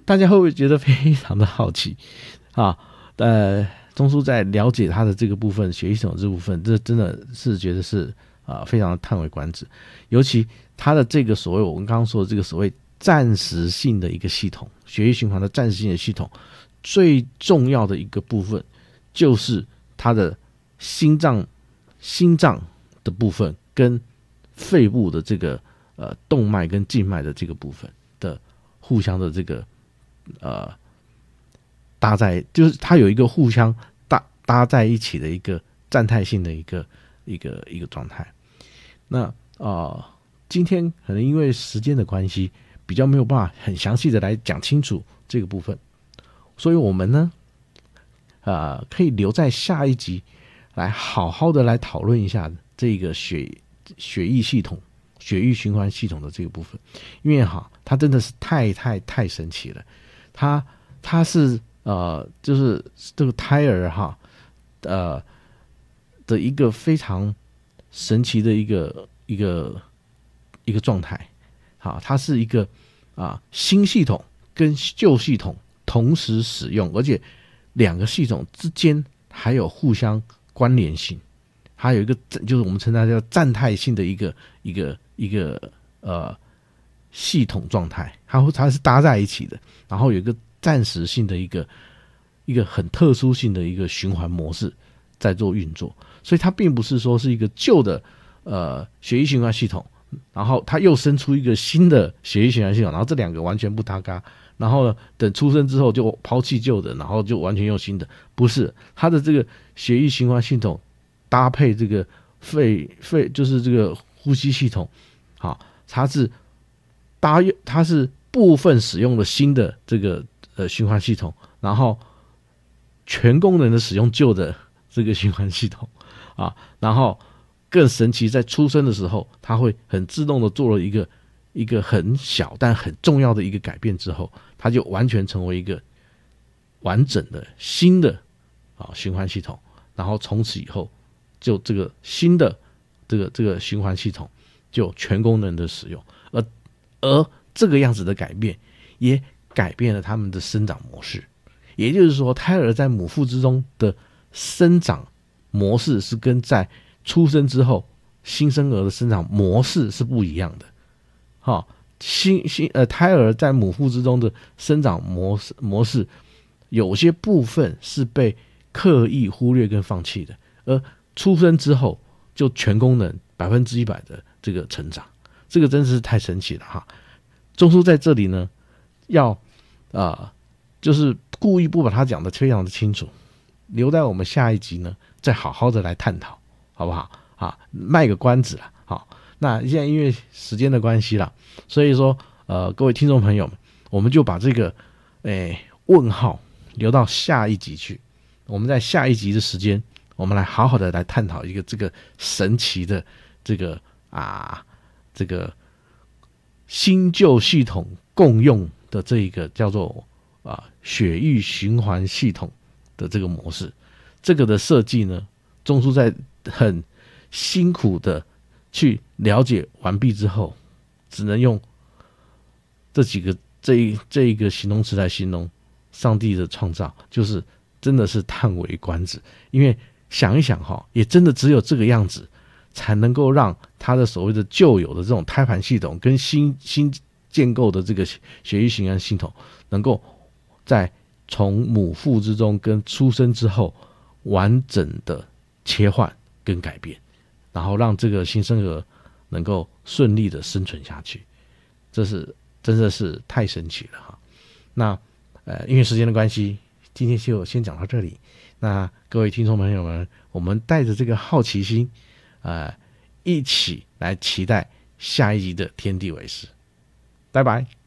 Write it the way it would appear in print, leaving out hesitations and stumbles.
大家会不会觉得非常的好奇啊？中枢在了解它的这个部分，血液系统这部分，这真的是觉得是非常的叹为观止。尤其它的这个所谓我们刚刚说的这个所谓暂时性的一个系统，血液循环的暂时性的系统，最重要的一个部分就是它的心脏的部分跟肺部的这个动脉跟静脉的这个部分的互相的这个搭在，就是它有一个互相搭在一起的一个站态性的一个状态。那今天可能因为时间的关系，比较没有办法很详细的来讲清楚这个部分，所以我们呢可以留在下一集来好好的来讨论一下这个血液系统、血液循环系统的这个部分，因为它真的是太神奇了。它是就是这个胎儿的一个非常神奇的一个状态。它是一个新系统跟旧系统同时使用，而且两个系统之间还有互相关联性，还有一个就是我们称它叫站态性的一个系统状态，它是搭在一起的，然后有一个暂时性的一个很特殊性的一个循环模式在做运作，所以它并不是说是一个旧的血液循环系统，然后它又生出一个新的血液循环系统，然后这两个完全不搭嘎，然后呢等出生之后就抛弃旧的，然后就完全用新的，不是，它的这个血液循环系统搭配这个肺就是这个呼吸系统，它是部分使用了新的这个循环系统，然后全功能的使用旧的这个循环系统然后更神奇，在出生的时候，它会很自动的做了一个很小但很重要的一个改变之后，它就完全成为一个完整的新的循环系统，然后从此以后就这个新的这个循环系统就全功能的使用，而这个样子的改变也改变了他们的生长模式，也就是说，胎儿在母腹之中的生长模式是跟在出生之后新生儿的生长模式是不一样的。胎儿在母腹之中的生长模式有些部分是被刻意忽略跟放弃的，而出生之后就全功能100%的这个成长，这个真是太神奇了中枢在这里呢，要就是故意不把它讲得非常的清楚，留在我们下一集呢再好好的来探讨，好不好？卖个关子了。那现在因为时间的关系啦，所以说各位听众朋友们，我们就把这个问号留到下一集去。我们在下一集的时间，我们来好好的来探讨一个这个神奇的这个新旧系统共用的这一个叫做血液循环系统的这个模式。这个的设计呢，中枢在很辛苦的去了解完毕之后，只能用这一个形容词来形容上帝的创造，就是真的是叹为观止。因为想一想也真的只有这个样子才能够让它的所谓的旧有的这种胎盘系统跟新建构的这个血液循环系统能够在从母腹之中跟出生之后完整的切换跟改变，然后让这个新生儿能够顺利的生存下去，这是真的是太神奇了那因为时间的关系，今天就先讲到这里。那各位听众朋友们，我们带着这个好奇心一起来期待下一集的天地为师。拜拜。